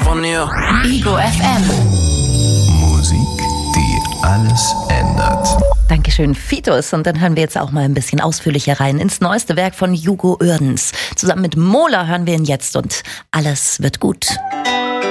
von ihr. Ego FM. Musik, die alles ändert. Dankeschön, Fitus. Und dann hören wir jetzt auch mal ein bisschen ausführlicher rein ins neueste Werk von Hugo Oerdens. Zusammen mit Mola hören wir ihn jetzt und alles wird gut.